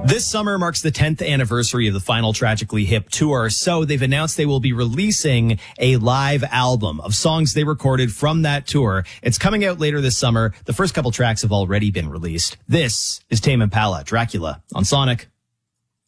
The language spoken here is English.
This summer marks the 10th anniversary of the final Tragically Hip tour, so they've announced they will be releasing a live album of songs they recorded from that tour. It's coming out later this summer. The first couple tracks have already been released. This is Tame Impala, Dracula, on Sonic.